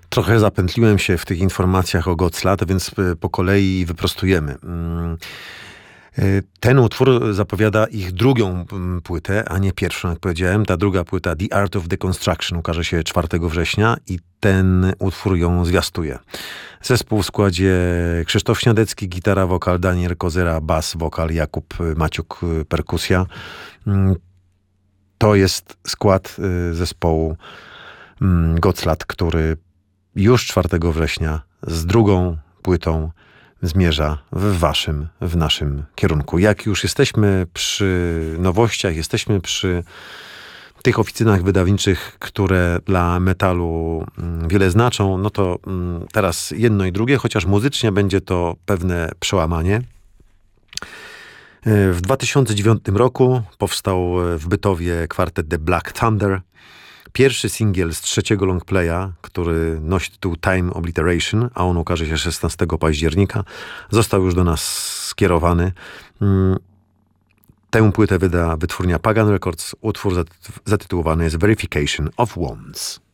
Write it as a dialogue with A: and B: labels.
A: Trochę zapętliłem się w tych informacjach o Gottschalk, więc po kolei wyprostujemy. Ten utwór zapowiada ich drugą płytę, a nie pierwszą, jak powiedziałem. Ta druga płyta, The Art of Deconstruction, ukaże się 4 września i ten utwór ją zwiastuje. Zespół w składzie Krzysztof Śniadecki, gitara, wokal, Daniel Kozera, bas, wokal, Jakub Maciuk, perkusja. To jest skład zespołu Gottschalk, który już 4 września z drugą płytą zmierza w naszym kierunku. Jak już jesteśmy przy nowościach, jesteśmy przy tych oficynach wydawniczych, które dla metalu wiele znaczą, no to teraz jedno i drugie, chociaż muzycznie będzie to pewne przełamanie. W 2009 roku powstał w Bytowie kwartet The Black Thunder. Pierwszy singiel z 3 longplaya, który nosi tytuł Time Obliteration, a on ukaże się 16 października, został już do nas skierowany. Tę płytę wyda wytwórnia Pagan Records. Utwór zatytułowany jest Verification of Wands.